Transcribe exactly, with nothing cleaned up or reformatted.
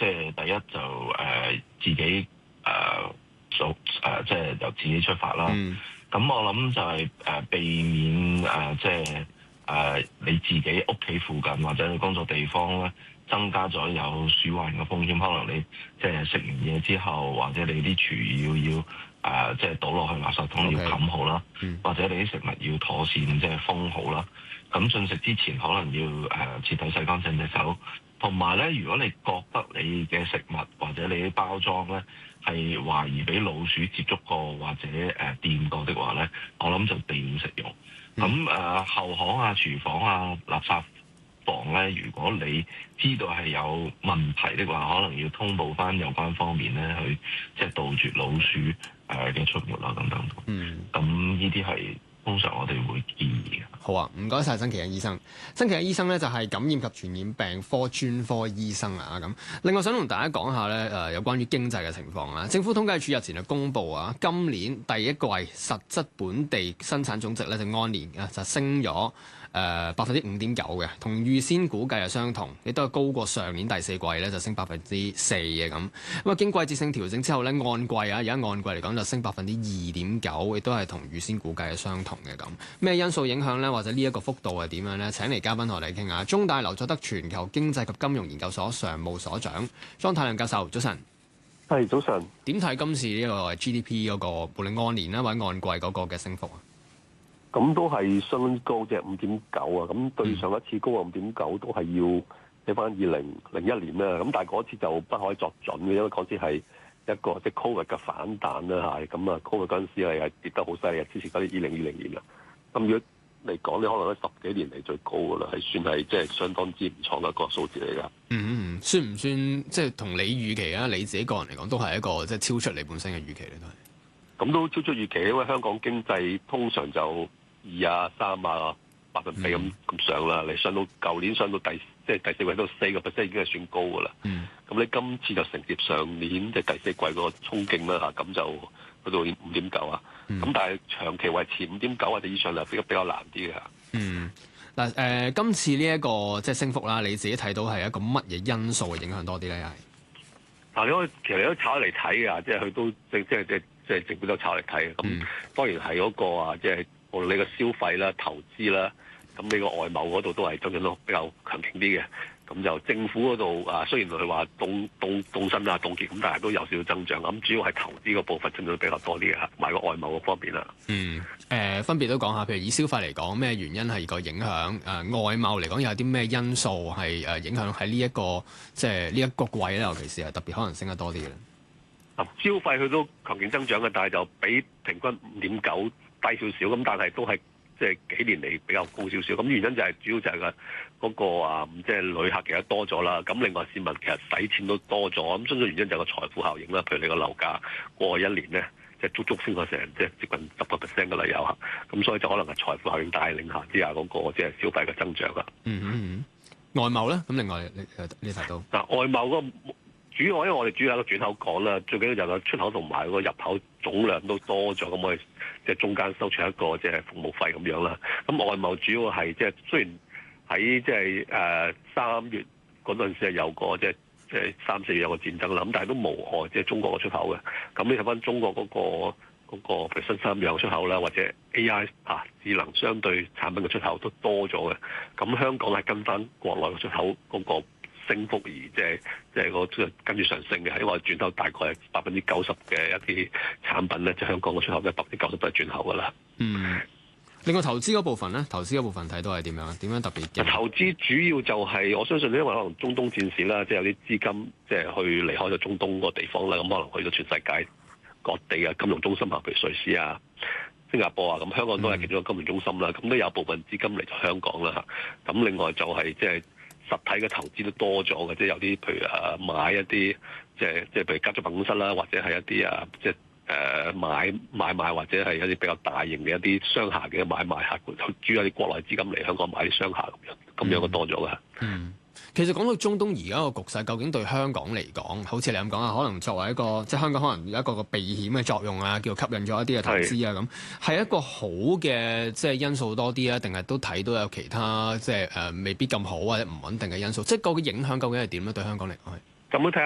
即係第一就誒、呃、自己誒做誒即係由自己出發啦。咁、嗯、我諗就係、是、誒、呃、避免誒、呃、即係誒、呃、你自己屋企附近或者你工作地方咧，增加咗有鼠患嘅風險。可能你即係食完嘢之後，或者你啲廚餘要要誒、呃、即係倒落去垃圾桶要冚好啦， okay. 嗯、或者你啲食物要妥善即係封好啦。咁進食之前可能要誒、呃、徹底洗乾淨隻手。同埋咧，如果你覺得你嘅食物或者你啲包裝咧係懷疑俾老鼠接觸過或者誒掂過的話咧，我諗就避免食用。咁誒、呃、後巷啊、廚房啊、垃圾房咧，如果你知道係有問題的話，可能要通報翻有關方面咧，去即係杜絕老鼠誒嘅出沒啦，等等。嗯，咁呢啲係通常我哋會建議嘅。 好啊，唔該晒曾祈殷醫生。曾祈殷醫生咧就係感染及傳染病科專科醫生啊。咁另外想同大家講下咧，誒有關於經濟嘅情況啊。政府統計處日前就公布啊，今年第一季實質本地生產總值咧就按年啊就升咗誒百分之五點九嘅，同預先估計係相同，亦都係高過上年第四季咧就升百分之四嘅咁。咁啊經季節性調整之後咧，按季啊而家按季嚟講就升百分之二點九，亦都係同預先估計係相同嘅咁。咩因素影響咧？或者呢一個幅度係點樣咧？請嚟嘉賓同我哋傾下。中大劉佐德全球經濟及金融研究所常務所長莊太量教授，早晨。 係早晨。點睇今次呢個 G D P 嗰、那個無論按年啦或者按季嗰個嘅升幅啊？ 咁都係相當高，即係五點九啊！咁對上一次高啊五點九都係要睇翻二零零一年啦。咁但係嗰次就不可以作準嘅，因為嗰次係一個即係 Covid 嘅反彈啦，係咁啊 Covid 嗰陣時係係跌得好犀利，之前嗰啲二零二零年啦。咁如果嚟講，你可能喺十幾年嚟最高㗎啦，係算係即係相當之唔錯嘅一個數字嚟㗎。 嗯嗯，算唔算即係同你預期啊？你自己個人嚟講，都係一個即係超出你本身嘅預期咧，都係。咁都超出預期，因為香港經濟通常就二啊三啊百分比咁咁上啦，你上到舊年上到第即係第四季都四個 percent 已經係算高㗎啦。咁、嗯、你今次就承接上年即係第四季嗰個衝勁啦嚇，咁就去到五點九啊。咁、嗯、但係長期維持五點九或者以上就比較比較難啲嘅。 嗯，嗱誒、呃，今次呢、這、一個即係升幅啦，你自己睇到係一個乜嘢因素嘅影響多啲咧？係嗱，你可以其實你都炒嚟睇嘅，即係佢都即即係即係即係政府都炒嚟睇嘅。咁、嗯、當然係嗰個啊，即係無論你個消費啦、投資啦，咁你個外貿嗰度都係增長得比較強勁啲嘅。咁就政府嗰度啊，雖然佢話凍凍凍薪啊、凍結咁，但係都有少少增長。咁主要係投資個部分增長比較多啲嘅，同埋個外貿嗰方面啦。嗯，誒、 呃、分別都講下，譬如以消費嚟講，咩原因係個影響？誒、呃、外貿嚟講，有啲咩因素係誒影響喺呢一個即係呢一個季咧？尤其是係特別可能升得多啲嘅咧。 啊，消費佢都強勁增長嘅，但係就比平均五點九低少少。咁但係都係即係幾年嚟比較高少少。咁原因就係主要就係個。嗰、那個啊，即係旅客其實多咗啦，咁另外市民其實使錢都多咗，咁相信原因就係個財富效應啦。譬如你個樓價過去一年咧，即係足足升咗成即係接近十個 percent 嘅旅遊客，咁所以就可能係財富效應帶領下之下嗰個即係消費嘅增長啦。 嗯嗯嗯，外貿咧，咁另外你你提到嗱、 啊、外貿嗰個主要，因為我哋主要係個轉口港啦，最緊要就係個出口同埋個入口總量都多咗，咁我哋即係中間收取一個即係服務費咁樣啦。咁外貿主要係即係雖然。喺即係誒三月嗰陣時係有個即係即係三四月有個戰爭啦，咁但係都無礙即係中國嘅出口嘅。咁你睇翻中國嗰、嗰個嗰、嗰個譬如新三樣出口啦，或者 A I 啊智能相對產品嘅出口都多咗嘅。咁香港係跟翻國內嘅出口嗰個升幅而即係即係個跟住上升嘅，因為我哋轉口大概係百分之九十嘅一啲產品咧，即係香港嘅出口嘅百分之九十都係轉口噶啦。 嗯。另外投資嗰部分咧，投資嗰部分睇到係點樣？點樣特別嘅？ 投資主要就係、是、我相信，因為可能中東戰事啦，即係有啲資金即係去離開咗中東個地方啦，咁可能去到全世界各地嘅金融中心啊，譬如瑞士啊、新加坡啊，咁香港都係其中一個金融中心啦。咁、嗯、都有部分資金嚟咗香港啦嚇。咁另外就係即係實體嘅投資都多咗嘅，即係有啲譬如啊買一啲即係即係譬如家族辦公室啦，或者係一啲啊即係。誒買買賣或者係一啲比較大型嘅一啲商廈嘅買賣客，主要啲國內資金嚟香港買啲商廈咁樣，咁樣都多咗嘅。 嗯，其實講到中東而家個局勢，究竟對香港嚟講，好似你咁講啊，可能作為一個即係香港可能有一個個避險嘅作用啊，叫做吸引咗一啲嘅投資啊，咁係一個好嘅即係因素多啲啊，定係都睇到有其他即係誒、呃、未必咁好或者唔穩定嘅因素？即係個影響究竟係點咧？對香港嚟講係咁樣睇下。